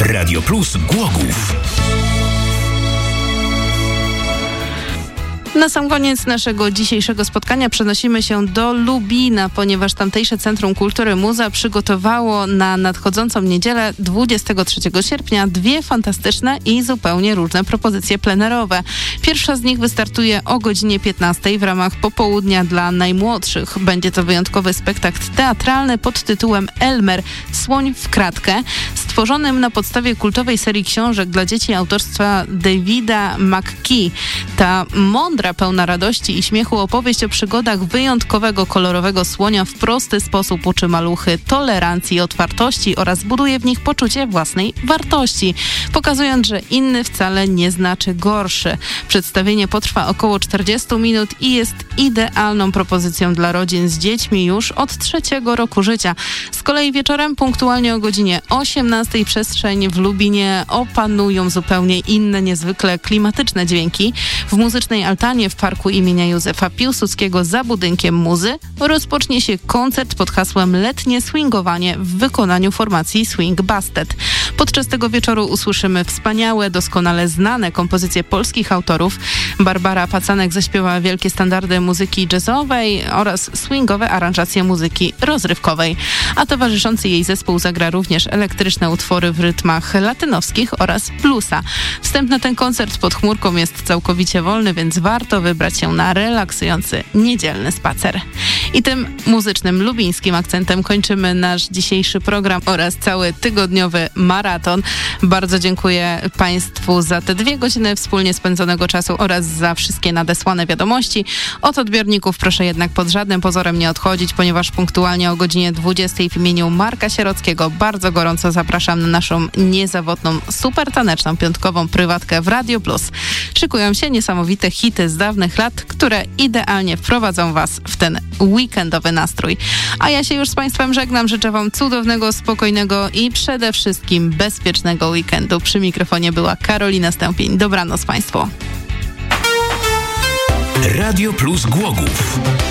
Radio Plus Głogów. Na sam koniec naszego dzisiejszego spotkania przenosimy się do Lubina, ponieważ tamtejsze Centrum Kultury Muza przygotowało na nadchodzącą niedzielę 23 sierpnia dwie fantastyczne i zupełnie różne propozycje plenerowe. Pierwsza z nich wystartuje o godzinie 15 w ramach popołudnia dla najmłodszych. Będzie to wyjątkowy spektakl teatralny pod tytułem Elmer – Słoń w kratkę, stworzonym na podstawie kultowej serii książek dla dzieci autorstwa Davida McKee. Ta mądra, pełna radości i śmiechu opowieść o przygodach wyjątkowego, kolorowego słonia w prosty sposób uczy maluchy tolerancji i otwartości oraz buduje w nich poczucie własnej wartości, pokazując, że inny wcale nie znaczy gorszy. Przedstawienie potrwa około 40 minut i jest idealną propozycją dla rodzin z dziećmi już od 3 roku życia. Z kolei wieczorem punktualnie o godzinie 18 przestrzeń w Lubinie opanują zupełnie inne, niezwykle klimatyczne dźwięki. W muzycznej altanie w parku imienia Józefa Piłsudskiego za budynkiem Muzy rozpocznie się koncert pod hasłem Letnie swingowanie w wykonaniu formacji Swing Bastet. Podczas tego wieczoru usłyszymy wspaniałe, doskonale znane kompozycje polskich autorów. Barbara Pacanek zaśpiewa wielkie standardy muzyki jazzowej oraz swingowe aranżacje muzyki rozrywkowej, a towarzyszący jej zespół zagra również elektryczne utwory w rytmach latynowskich oraz bluesa. Wstęp na ten koncert pod chmurką jest całkowicie wolny, więc warto wybrać się na relaksujący niedzielny spacer. I tym muzycznym, lubińskim akcentem kończymy nasz dzisiejszy program oraz cały tygodniowy maraton. Bardzo dziękuję Państwu za te 2 godziny wspólnie spędzonego czasu oraz za wszystkie nadesłane wiadomości. Od odbiorników proszę jednak pod żadnym pozorem nie odchodzić, ponieważ punktualnie o godzinie 20 w imieniu Marka Sierockiego bardzo gorąco zapraszam na naszą niezawodną, super taneczną, piątkową prywatkę w Radio Plus. Szykują się niesamowite hity z dawnych lat, które idealnie wprowadzą Was w ten weekendowy nastrój. A ja się już z Państwem żegnam. Życzę Wam cudownego, spokojnego i przede wszystkim bezpiecznego weekendu. Przy mikrofonie była Karolina Stępień. Dobranoc Państwu. Radio Plus Głogów.